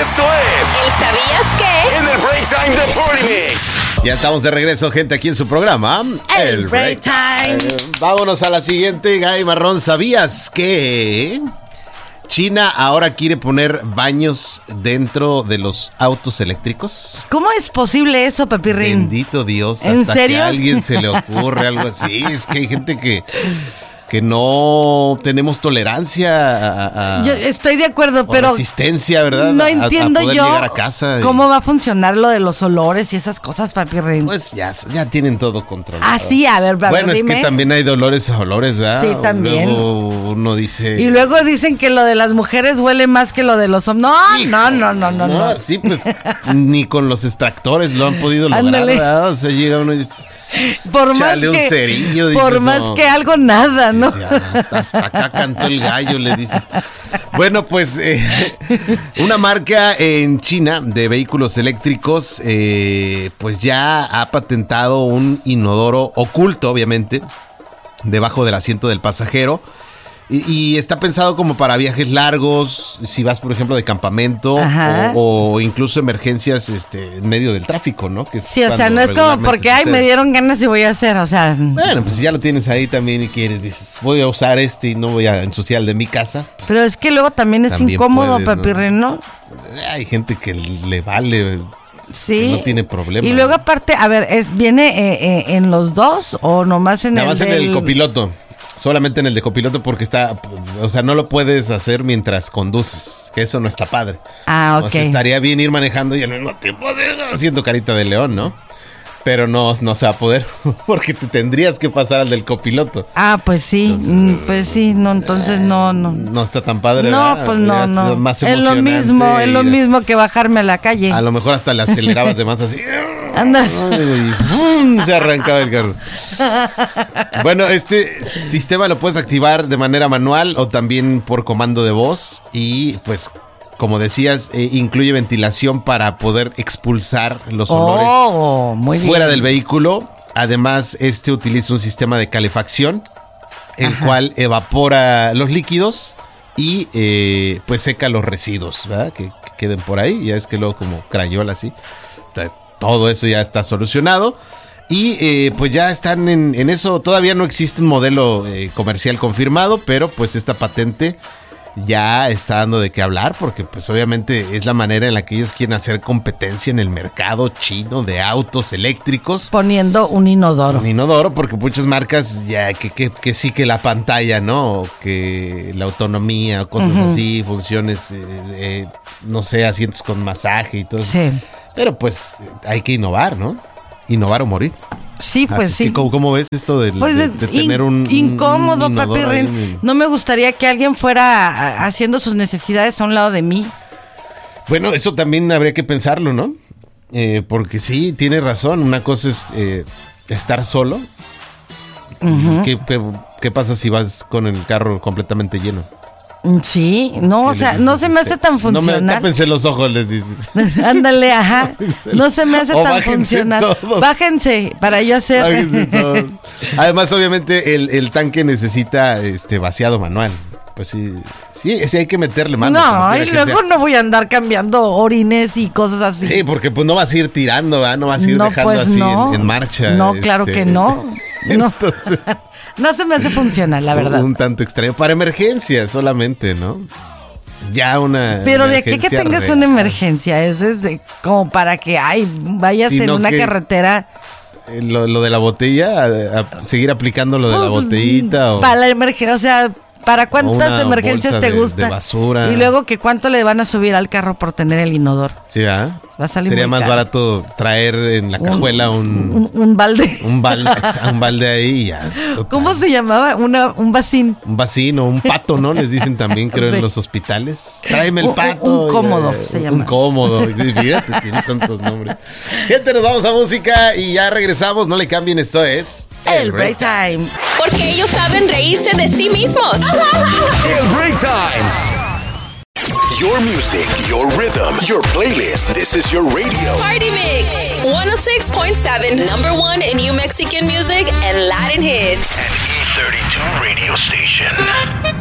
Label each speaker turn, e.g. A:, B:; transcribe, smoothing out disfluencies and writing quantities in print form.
A: Esto es
B: ¿El sabías qué?
A: en el Break Time de Party Mix.
C: Ya estamos de regreso, gente, aquí en su programa,
B: El Break Time.
C: Vámonos a la siguiente, Gaby Marrón. ¿Sabías que China ahora quiere poner baños dentro de los autos eléctricos?
D: ¿Cómo es posible eso, Pepirrín?
C: Bendito Dios.
D: ¿En
C: hasta
D: serio?
C: que a alguien se le ocurre algo así. Es que hay gente que no tenemos tolerancia a
D: Yo estoy de acuerdo,
C: o
D: pero
C: resistencia, ¿verdad?
D: no
C: A
D: entiendo
C: poder
D: yo
C: llegar a casa
D: cómo va a funcionar lo de los olores y esas cosas, Pepirrín.
C: Pues ya tienen todo controlado.
D: Ah, sí, a ver,
C: Bueno, es
D: dime.
C: que también hay dolores a olores, ¿verdad?
D: Sí, también.
C: Luego uno dice...
D: Y luego dicen que lo de las mujeres huele más que lo de los hombres. No.
C: Sí, pues ni con los extractores lo han podido lograr,
D: Ándale.
C: ¿verdad? O sea, llega uno y dice...
D: Por más
C: Chale, un
D: que,
C: cerillo,
D: por
C: dices,
D: más
C: no.
D: que algo, nada, ¿no?
C: Sí, hasta acá cantó el gallo, le dices. Bueno, pues una marca en China de vehículos eléctricos, pues ya ha patentado un inodoro oculto, obviamente, debajo del asiento del pasajero. Y está pensado como para viajes largos, si vas, por ejemplo, de campamento o incluso emergencias en medio del tráfico, ¿no? Que
D: Sí, o sea,
C: cuando
D: no es como
C: regularmente
D: porque, ay, me
C: sucede.
D: dieron ganas y voy a hacer, o sea...
C: Bueno, pues si ya lo tienes ahí también y quieres, dices, voy a usar y no voy a ensuciar el de mi casa.
D: Pero es que luego también es
C: También
D: incómodo,
C: puedes, ¿no?
D: Pepirrín, ¿no?
C: Hay gente que le vale,
D: Sí.
C: que no tiene problema.
D: Y luego
C: ¿no?
D: aparte, a ver, ¿viene en los dos o nomás en
C: Nada
D: el
C: más en
D: del...
C: el copiloto. Solamente en el de copiloto porque está, o sea, no lo puedes hacer mientras conduces, que eso no está padre.
D: Ah, ok.
C: O sea, estaría bien ir manejando y al mismo tiempo haciendo carita de león, ¿no? Pero no se va a poder porque te tendrías que pasar al del copiloto.
D: Ah, pues sí, entonces no.
C: No está tan padre,
D: No,
C: ¿verdad?
D: pues
C: Hubiera
D: no.
C: estado más
D: Es lo
C: emocionante
D: mismo
C: ir-
D: que bajarme a la calle.
C: A lo mejor hasta le acelerabas de más así.
D: Anda.
C: Y se arrancaba el carro. Bueno, este sistema lo puedes activar de manera manual o también por comando de voz. Y pues, como decías, incluye ventilación para poder expulsar los olores
D: Muy bien.
C: fuera del vehículo. Además, utiliza un sistema de calefacción, el cual evapora los líquidos y pues seca los residuos, ¿verdad? Que queden por ahí. Ya es que luego como crayola así. Todo eso ya está solucionado. Y pues ya están en eso. Todavía no existe un modelo comercial confirmado, pero pues esta patente ya está dando de qué hablar, porque pues obviamente es la manera en la que ellos quieren hacer competencia en el mercado chino de autos eléctricos.
D: Poniendo un inodoro.
C: Un inodoro, porque muchas marcas ya que sí, que la pantalla, ¿no? O que la autonomía, cosas así, funciones, no sé, asientos con masaje y todo eso.
D: Sí.
C: Pero pues hay que innovar, ¿no? Innovar o morir.
D: Sí, pues
C: Así
D: sí.
C: que, ¿cómo ves esto de tener un
D: incómodo,
C: un inodoro
D: Pepirrín.
C: ahí?
D: No me gustaría que alguien fuera haciendo sus necesidades a un lado de mí.
C: Bueno, eso también habría que pensarlo, ¿no? Porque sí, tiene razón. Una cosa es estar solo. ¿Qué pasa si vas con el carro completamente lleno?
D: Sí, no, o sea, no se me hace tan
C: No me
D: funcional.
C: tápense los ojos, les dices.
D: Ándale, ajá. No se me hace
C: O
D: tan
C: bájense
D: funcional.
C: todos.
D: Bájense para yo hacer.
C: Bájense todos. Además, obviamente, el tanque necesita vaciado manual. Pues sí hay que meterle mano. como
D: No,
C: quiera
D: y
C: que
D: luego
C: sea.
D: no voy a andar cambiando orines y cosas así.
C: Sí, porque pues no vas a ir tirando, ¿verdad? No vas a ir
D: No,
C: dejando
D: pues,
C: así
D: no.
C: en marcha.
D: No, claro que no. No.
C: Entonces,
D: No se me hace funcional, la verdad.
C: un tanto extraño. Para emergencias solamente, ¿no? Ya una
D: Pero de aquí que
C: emergencia
D: tengas
C: real.
D: una emergencia, es desde como para que vayas en
C: Sino
D: una
C: que-
D: carretera.
C: Lo de la botella, a seguir aplicando lo de la
D: Pues,
C: botellita.
D: Para la emergencia, o sea, ¿para
C: O
D: cuántas
C: una
D: emergencias
C: bolsa
D: te
C: de
D: gustan?
C: basura.
D: Y luego que cuánto le van a subir al carro por tener el inodoro.
C: Sí, ¿verdad?
D: Va a salir
C: Sería
D: muy
C: más
D: caro.
C: barato traer en la cajuela
D: Un balde.
C: un balde ahí y ya. Total.
D: ¿Cómo se llamaba? Un vasín.
C: Un vacino, un pato, ¿no? Les dicen también, creo,
D: Sí.
C: en los hospitales. Tráeme el
D: Un
C: pato.
D: cómodo,
C: Ya,
D: se llama.
C: Un cómodo. Fíjate, tiene tantos nombres. Gente, nos vamos a música y ya regresamos. No le cambien, esto es...
D: El break time.
B: Porque ellos saben reírse de sí mismos.
A: El Break Time. Your music, your rhythm, your playlist. This is your radio.
B: Party Mix 106.7, #1 in New Mexican music and Latin hits.
E: An E32 radio station.